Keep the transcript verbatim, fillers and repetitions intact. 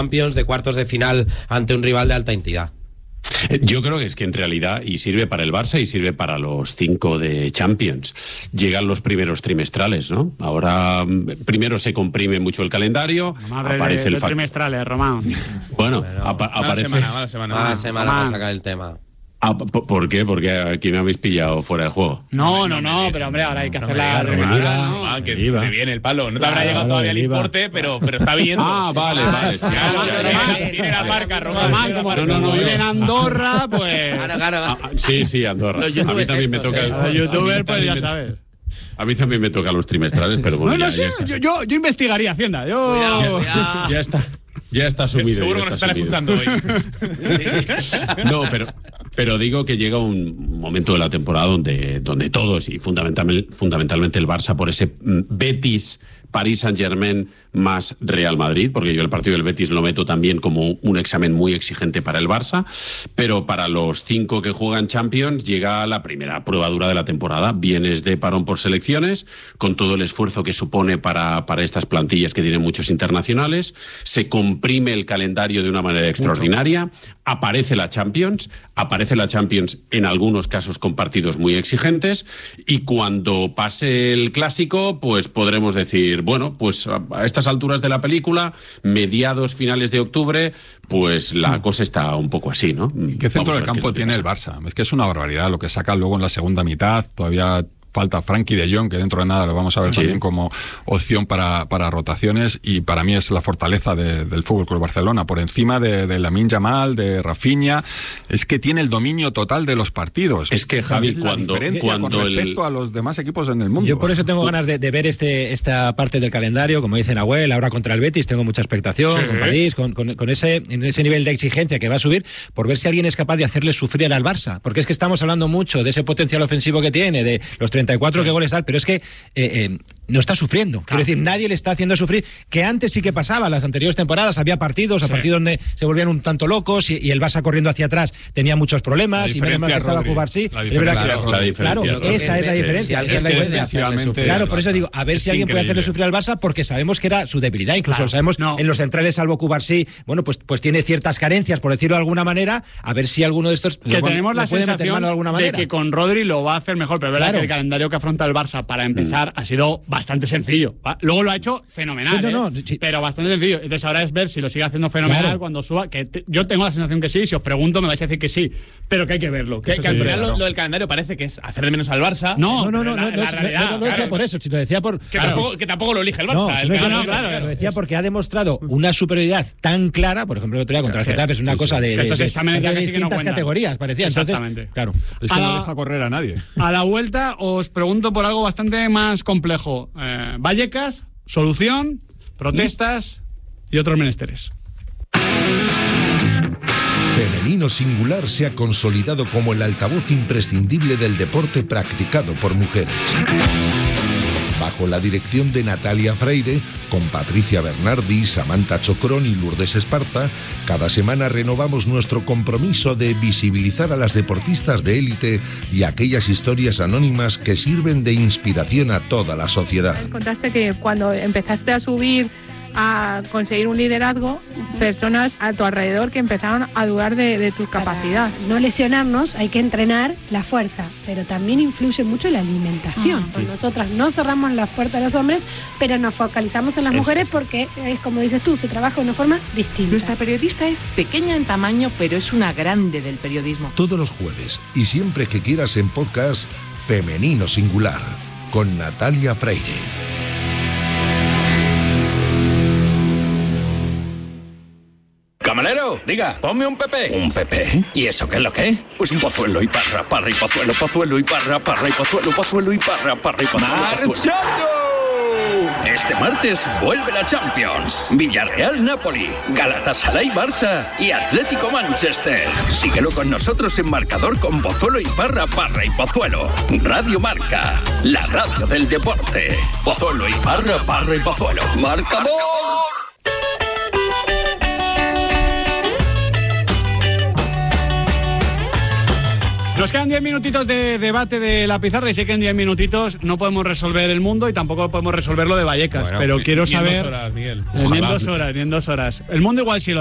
Champions, de cuartos de final ante un rival de alta entidad. Yo creo que es que en realidad, y sirve para el Barça y sirve para los cinco de Champions, llegan los primeros trimestrales, ¿no? Ahora primero se comprime mucho el calendario, Madre aparece de, el de fa- trimestrales, Román. Bueno, Bueno, apa- Mala aparece... semana, mala semana. Mala semana Román. para sacar el tema. Ah, ¿por qué? Porque aquí me habéis pillado fuera de juego. No, no, no, pero hombre, ahora hay que No hacer me la digas, trimestrales, Román, ¿no? ah, que El I V A. te viene el palo. No te Claro, habrá llegado todavía el el I V A. importe, pero, pero está viendo. Ah, vale, vale. Sí. Claro, Román, tiene- Román. tiene la marca, Román. Román, como, No, no, no, como vive yo- en Andorra, pues... Claro, claro. Ah, ah, sí, sí, Andorra. Los A mí youtubers también me estos, toca... eh. a Los mí youtubers, pues también ya me- sabes. A mí también me tocan los trimestrales, pero bueno, No, no ya, sé, ya está. yo, yo, yo investigaría Hacienda. Yo... Cuidado, cuidado. Ya está. Ya está asumido. Seguro ya que nos está están asumido. escuchando hoy. No, pero, pero digo que llega un momento de la temporada donde, donde todos, y fundamentalmente, fundamentalmente el Barça, por ese mm, Betis, París Saint-Germain más Real Madrid, porque yo el partido del Betis lo meto también como un examen muy exigente para el Barça, pero para los cinco que juegan Champions llega la primera prueba dura de la temporada. Vienes de parón por selecciones, con todo el esfuerzo que supone para, para estas plantillas que tienen muchos internacionales, se comprime el calendario de una manera extraordinaria, aparece la Champions, aparece la Champions en algunos casos con partidos muy exigentes, y cuando pase el Clásico, pues podremos decir, bueno, pues a a estas alturas de la película, mediados, finales de octubre, pues la cosa está un poco así, ¿no? ¿Qué centro Vamos a del ver qué es campo lo que tiene el pasa. Barça? Es que es una barbaridad lo que saca luego en la segunda mitad. Todavía falta Frenkie de Jong, que dentro de nada lo vamos a ver Sí. también como opción para, para rotaciones, y para mí es la fortaleza de, del Fútbol Club Barcelona, por encima de, de Lamine Yamal, de Rafinha. Es que tiene el dominio total de los partidos. Es que, Javi, Es la cuando- diferencia cuando con el- respecto a los demás equipos en el mundo. Yo por eso tengo ganas de, de ver este esta parte del calendario, como dice Nahuel, ahora contra el Betis tengo mucha expectación, Sí. con París, con, con, con ese, en ese nivel de exigencia que va a subir, por ver si alguien es capaz de hacerle sufrir al Barça, porque es que estamos hablando mucho de ese potencial ofensivo que tiene, de los treinta y cuatro que goles da, pero es que eh, eh, no está sufriendo. Quiero decir, nadie le está haciendo sufrir, que antes sí que pasaba, las anteriores temporadas había partidos, a Sí. partidos donde se volvían un tanto locos y, y el Barça corriendo hacia atrás tenía muchos problemas, La y menos mal que diferencia, estaba Rodri. Cubarsí. La Es verdad diferencia, que- Rodri. La diferencia, claro, Rodri. esa es la Si diferencia. alguien esa es la que diferencia. defensivamente- Claro, por eso digo, a ver Es si alguien puede hacerle increíble. sufrir al Barça, porque sabemos que era su debilidad, incluso Claro. lo sabemos No. en los centrales, salvo Cubarsí, bueno, pues, pues tiene ciertas carencias, por decirlo de alguna manera, a ver si alguno de estos Que le- tenemos le la puede meter sensación mano de alguna de manera. que con Rodri lo va a hacer mejor, pero es verdad Claro. que el calendario que afronta el Barça para empezar ha sido bastante sencillo. ¿va? Luego lo ha hecho fenomenal, No, no, ¿eh? no, sí. pero bastante sencillo. Entonces ahora es ver si lo sigue haciendo fenomenal Claro. cuando suba. Que te- yo tengo la sensación que sí, si os pregunto me vais a decir que sí, pero que hay que verlo. Que, Que, que que al al final final lo, lo del calendario parece que es hacer de menos al Barça. No, No, no, no, pero no, la- no, la es- no, realidad, no lo decía claro. por eso, si lo decía por... Que, Claro. tampoco, que tampoco lo elige el Barça. No, el si no, decía, calendario. no, claro, lo decía porque ha demostrado una superioridad tan clara, por ejemplo, el otro día contra el Getafe, es una cosa de, Que de, estos de- exámenes ya de casi que no distintas cuentan. categorías, parecía. Entonces, Exactamente. claro. Es que A no la- deja correr a nadie. A la vuelta os pregunto por algo bastante más complejo. Eh, Vallecas, solución, protestas y otros menesteres. Femenino Singular se ha consolidado como el altavoz imprescindible del deporte practicado por mujeres. Bajo la dirección de Natalia Freire, con Patricia Bernardi, Samantha Chocrón y Lourdes Esparza, cada semana renovamos nuestro compromiso de visibilizar a las deportistas de élite y aquellas historias anónimas que sirven de inspiración a toda la sociedad. Contaste que cuando empezaste a subir, a conseguir un liderazgo, personas a tu alrededor que empezaron a dudar de, de tu capacidad. No lesionarnos, hay que entrenar la fuerza, pero también influye mucho la alimentación. Pues nosotras no cerramos las puertas a los hombres, pero nos focalizamos en las mujeres porque es como dices tú, se trabaja de una forma distinta. Nuestra periodista es pequeña en tamaño, pero es una grande del periodismo. Todos los jueves y siempre que quieras en podcast, Femenino Singular, con Natalia Freire. Camarero, diga, ponme un Pepe. ¿Un Pepe? ¿Y eso qué es lo que es? Pues un pozuelo y parra, parra y pozuelo, pozuelo y parra, parra y pozuelo, pozuelo y parra, parra y pozuelo, pozuelo. Este martes vuelve la Champions. Villarreal-Napoli, Galatasaray-Barça y Atlético-Manchester. Síguelo con nosotros en marcador con Pozuelo y Parra, Parra y Pozuelo. Radio Marca, la radio del deporte. Pozuelo y Parra, Parra y Pozuelo. ¡Marcador! Nos quedan diez minutitos de debate de la pizarra y sé que en diez minutitos no podemos resolver el mundo y tampoco podemos resolver lo de Vallecas, Bueno, pero ni- quiero Ni en saber... dos horas, Miguel. Eh, Ni en dos horas, ni en dos horas. El mundo igual sí lo